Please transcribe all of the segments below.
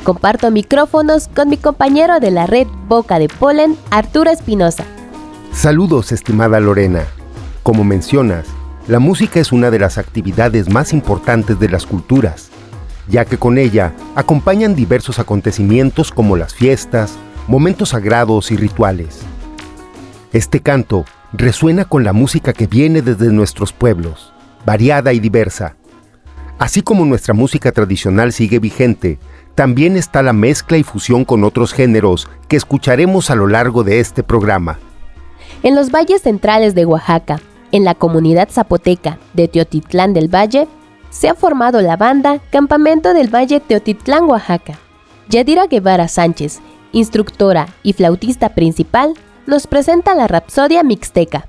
Comparto micrófonos con mi compañero de la red Boca de Polen, Arturo Espinosa. Saludos, estimada Lorena. Como mencionas, la música es una de las actividades más importantes de las culturas, ya que con ella acompañan diversos acontecimientos como las fiestas, momentos sagrados y rituales. Este canto resuena con la música que viene desde nuestros pueblos, variada y diversa. Así como nuestra música tradicional sigue vigente, también está la mezcla y fusión con otros géneros que escucharemos a lo largo de este programa. En los valles centrales de Oaxaca, en la comunidad zapoteca de Teotitlán del Valle, se ha formado la banda Campamento del Valle Teotitlán, Oaxaca. Yadira Guevara Sánchez, instructora y flautista principal, nos presenta la Rapsodia Mixteca.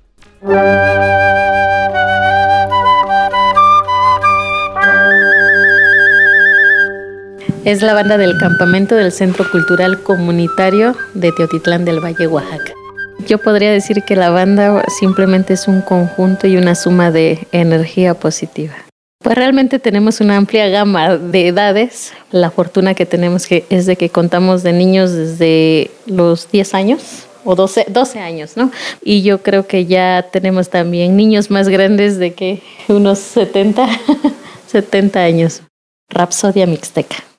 Es la banda del campamento del Centro Cultural Comunitario de Teotitlán del Valle, Oaxaca. Yo podría decir que la banda simplemente es un conjunto y una suma de energía positiva. Pues realmente tenemos una amplia gama de edades. La fortuna que tenemos es de que contamos de niños desde los 10 años o 12 años, ¿no? Y yo creo que ya tenemos también niños más grandes de que unos 70 años. Rapsodia Mixteca.